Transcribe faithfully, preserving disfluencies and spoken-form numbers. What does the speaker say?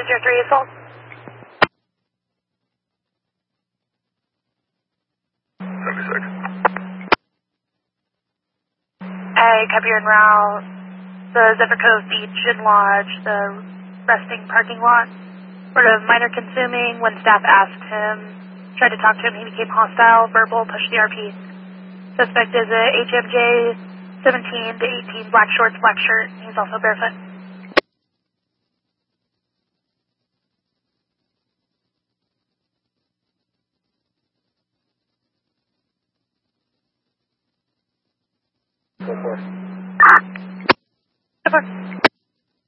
two zero three assault. seventy-six. Hey, copy your en route. The Zephyr Cove Beach and Lodge, the resting parking lot. Sort of minor consuming. When staff asked him, tried to talk to him, he became hostile, verbal, pushed the R P. Suspect is a H M J seventeen to eighteen, black shorts, black shirt. He's also barefoot. Go for it. Go for it.